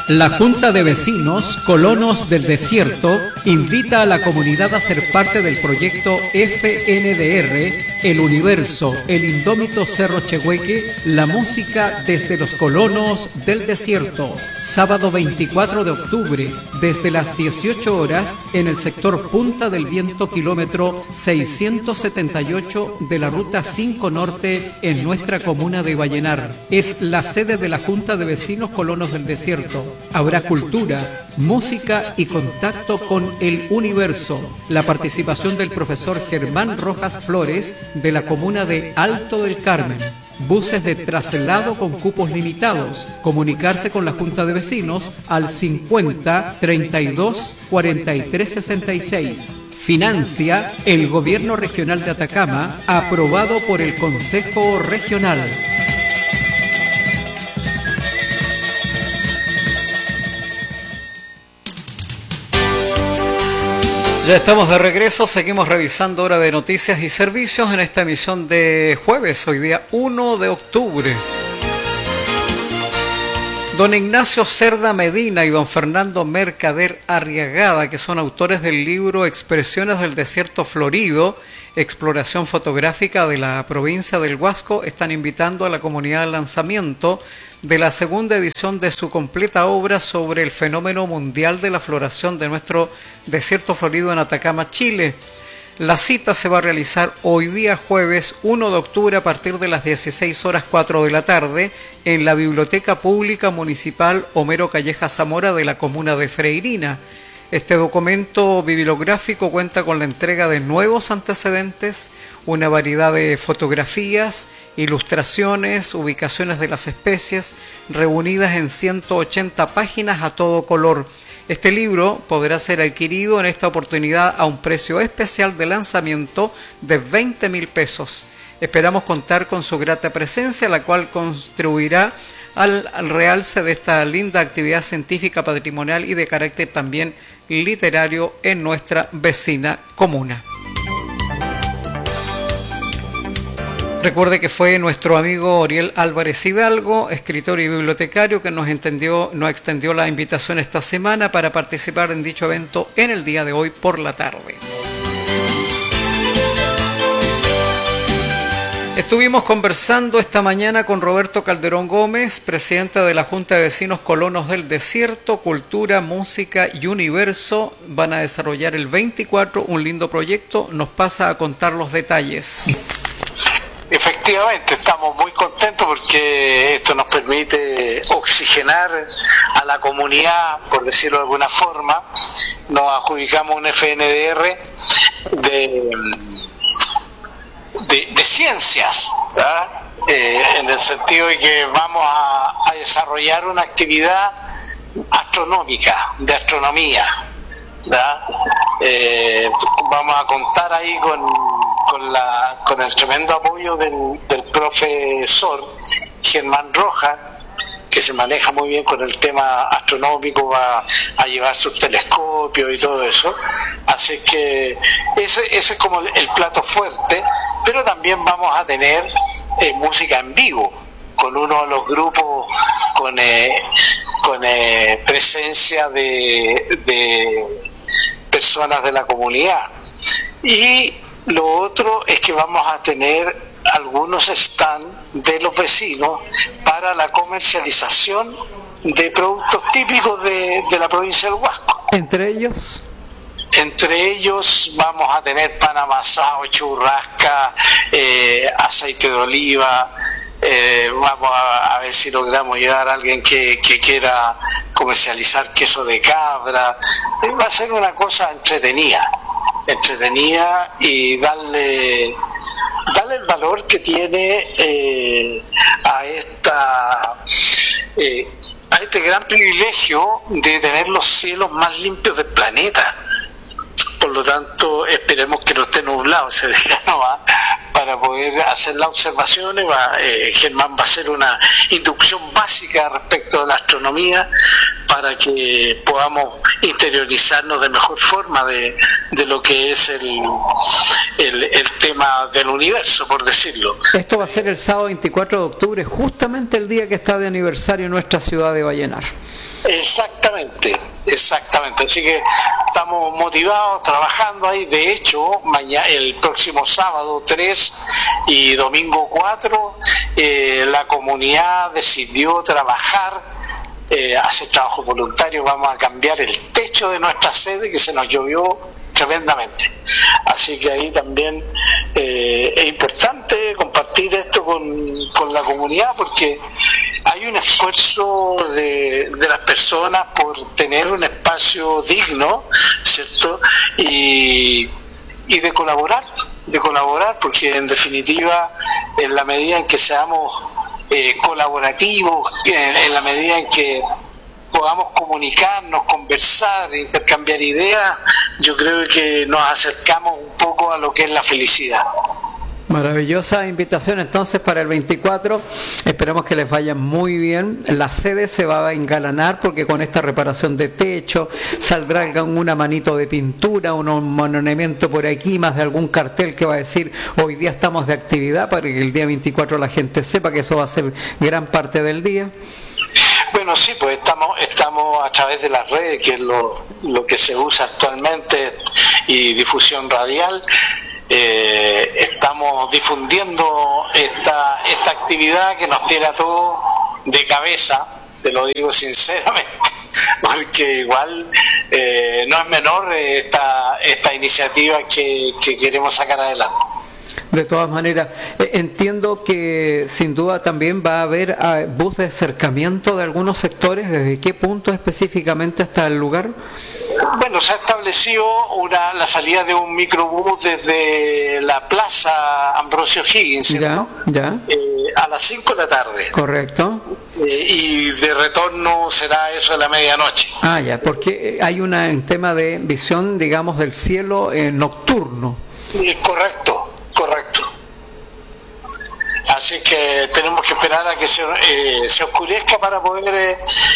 La Junta de Vecinos Colonos del Desierto invita a la comunidad a ser parte del proyecto FNDR, El Universo, el Indómito Cerro Chehueque, la música desde los colonos del desierto. Sábado 24 de octubre, desde las 18 horas, en el sector Punta del Viento, kilómetro 678 de la Ruta 5 Norte, en nuestra comuna de Vallenar. Es la sede de la Junta de Vecinos Colonos del Desierto. Habrá cultura, música y contacto con el universo. La participación del profesor Germán Rojas Flores, de la comuna de Alto del Carmen. Buses de traslado con cupos limitados. Comunicarse con la Junta de Vecinos al 50 32 43 66. Financia el Gobierno Regional de Atacama, aprobado por el Consejo Regional. Ya estamos de regreso, seguimos revisando hora de noticias y servicios en esta emisión de jueves, hoy día 1 de octubre. Don Ignacio Cerda Medina y don Fernando Mercader Arriagada, que son autores del libro Expresiones del Desierto Florido, exploración fotográfica de la provincia del Huasco, están invitando a la comunidad al lanzamiento de la segunda edición de su completa obra sobre el fenómeno mundial de la floración de nuestro desierto florido en Atacama, Chile. La cita se va a realizar hoy día jueves 1 de octubre a partir de las 16:04 de la tarde en la Biblioteca Pública Municipal Homero Calleja Zamora de la comuna de Freirina. Este documento bibliográfico cuenta con la entrega de nuevos antecedentes, una variedad de fotografías, ilustraciones, ubicaciones de las especies, reunidas en 180 páginas a todo color. Este libro podrá ser adquirido en esta oportunidad a un precio especial de lanzamiento de 20.000 pesos. Esperamos contar con su grata presencia, la cual contribuirá al realce de esta linda actividad científica, patrimonial y de carácter también literario en nuestra vecina comuna. Recuerde que fue nuestro amigo Oriel Álvarez Hidalgo, escritor y bibliotecario, que nos extendió la invitación esta semana para participar en dicho evento en el día de hoy por la tarde. Estuvimos conversando esta mañana con Roberto Calderón Gómez, presidente de la Junta de Vecinos Colonos del Desierto. Cultura, música y universo van a desarrollar el 24 un lindo proyecto. Nos pasa a contar los detalles. Efectivamente, estamos muy contentos porque esto nos permite oxigenar a la comunidad, por decirlo de alguna forma. Nos adjudicamos un FNDR de ciencias, ¿verdad? En el sentido de que vamos a desarrollar una actividad astronómica, de astronomía, ¿verdad? Vamos a contar ahí con el tremendo apoyo del profesor Germán Rojas, que se maneja muy bien con el tema astronómico, va a llevar sus telescopios y todo eso. Así que ese es como el plato fuerte, pero también vamos a tener música en vivo con uno de los grupos con presencia de personas de la comunidad. Y lo otro es que vamos a tener algunos stands de los vecinos para la comercialización de productos típicos de la provincia del Huasco. ¿Entre ellos? Entre ellos vamos a tener pan amasado, churrasca, aceite de oliva. Vamos a ver si logramos llevar a alguien que quiera comercializar queso de cabra. Va a ser una cosa entretenida y darle el valor que tiene a este gran privilegio de tener los cielos más limpios del planeta. Por lo tanto, esperemos que no esté nublado ese día, ¿no? Para poder hacer las observaciones. Germán va a hacer una inducción básica respecto a la astronomía para que podamos interiorizarnos de mejor forma de lo que es el tema del universo, por decirlo. Esto va a ser el sábado 24 de octubre, justamente el día que está de aniversario en nuestra ciudad de Vallenar. Exactamente. Así que estamos motivados, trabajando ahí. De hecho, el próximo sábado 3 y domingo 4, la comunidad decidió trabajar, hacer trabajo voluntario. Vamos a cambiar el techo de nuestra sede, que se nos llovió tremendamente. Así que ahí también es importante compartir esto con la comunidad, porque hay un esfuerzo de las personas por tener un espacio digno, ¿cierto? Y de colaborar, porque en definitiva, en la medida en que seamos colaborativos, en la medida en que podamos comunicarnos, conversar, intercambiar ideas, yo creo que nos acercamos un poco a lo que es la felicidad. Maravillosa invitación entonces para el 24, esperamos que les vaya muy bien. La sede se va a engalanar porque con esta reparación de techo saldrá una manito de pintura, un monumento por aquí, más de algún cartel que va a decir hoy día estamos de actividad, para que el día 24 la gente sepa que eso va a ser gran parte del día. Bueno, sí, pues estamos a través de las redes, que es lo que se usa actualmente, y difusión radial. Estamos difundiendo esta actividad que nos tiene a todos de cabeza, te lo digo sinceramente, porque igual no es menor esta iniciativa que queremos sacar adelante. De todas maneras, entiendo que sin duda también va a haber bus de acercamiento de algunos sectores. ¿Desde qué punto específicamente hasta el lugar? Bueno, se ha establecido la salida de un microbús desde la plaza Ambrosio Higgins, ¿cierto? Ya. A las 5 de la tarde. Correcto. Y de retorno será eso de la medianoche. Ya, porque hay un tema de visión, digamos, del cielo nocturno. Correcto. Así que tenemos que esperar a que se oscurezca para poder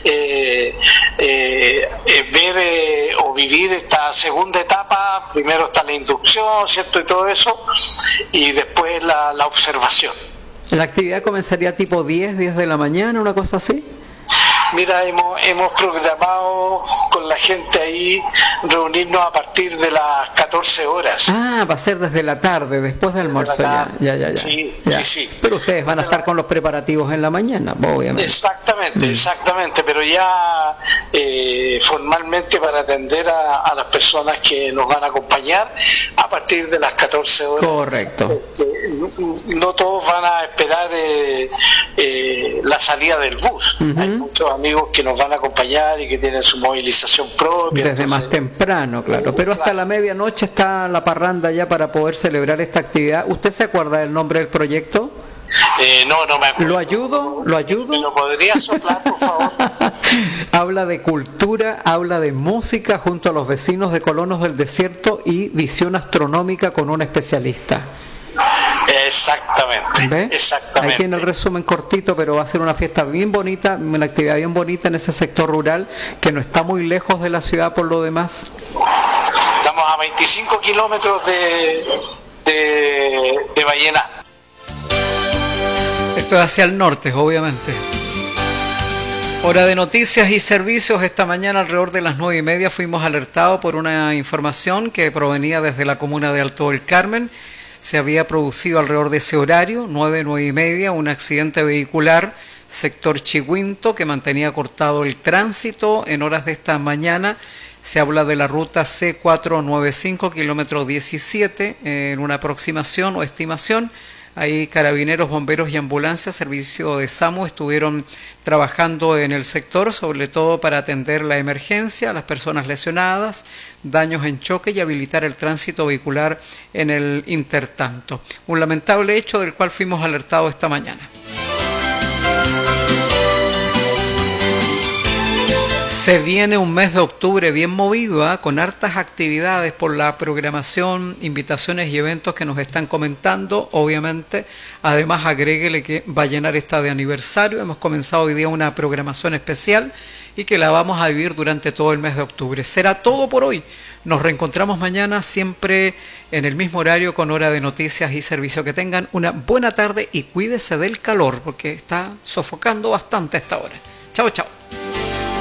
ver o vivir esta segunda etapa. Primero está la inducción, ¿cierto? Y todo eso, y después la observación. ¿La actividad comenzaría tipo 10 de la mañana, una cosa así? Mira, hemos programado con la gente ahí reunirnos a partir de las 14 horas. Va a ser desde la tarde, después del almuerzo. Ya. Sí. Pero ustedes van a estar con los preparativos en la mañana, obviamente. Exactamente, pero ya formalmente para atender a las personas que nos van a acompañar a partir de las 14 horas. Correcto. No todos van a esperar la salida del bus. Hay muchos amigos que nos van a acompañar y que tienen su movilización propia. Desde más temprano, claro. Pero hasta la medianoche está la parranda ya para poder celebrar esta actividad. ¿Usted se acuerda del nombre del proyecto? No me acuerdo. ¿Lo ayudo? ¿Me lo podría soplar, por favor? Habla de cultura, habla de música junto a los vecinos de Colonos del Desierto y visión astronómica con un especialista. Exactamente. ¿Ve? Ahí tiene el resumen cortito, pero va a ser una fiesta bien bonita, una actividad bien bonita en ese sector rural que no está muy lejos de la ciudad por lo demás. Estamos a 25 kilómetros de Vallenar. Esto es hacia el norte, obviamente. Hora de noticias y servicios. Esta mañana alrededor de las 9:30 fuimos alertados por una información que provenía desde la comuna de Alto del Carmen. Se había producido alrededor de ese horario, 9:30, un accidente vehicular, sector Chihuinto, que mantenía cortado el tránsito en horas de esta mañana. Se habla de la ruta C495, kilómetro 17, en una aproximación o estimación. Ahí carabineros, bomberos y ambulancias, servicio de SAMU, estuvieron trabajando en el sector, sobre todo para atender la emergencia, a las personas lesionadas, daños en choque y habilitar el tránsito vehicular en el intertanto. Un lamentable hecho del cual fuimos alertados esta mañana. Se viene un mes de octubre bien movido, con hartas actividades por la programación, invitaciones y eventos que nos están comentando, obviamente. Además, agréguele que Vallenar está de aniversario. Hemos comenzado hoy día una programación especial y que la vamos a vivir durante todo el mes de octubre. Será todo por hoy. Nos reencontramos mañana siempre en el mismo horario con hora de noticias y servicio. Que tengan una buena tarde y cuídese del calor porque está sofocando bastante a esta hora. Chao, chao.